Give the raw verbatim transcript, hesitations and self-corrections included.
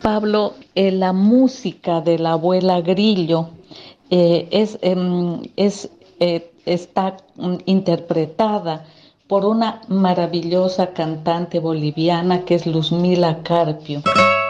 Pablo, eh, la música de la abuela Grillo eh, es, em, es, eh, está mm, interpretada por una maravillosa cantante boliviana que es Luzmila Carpio.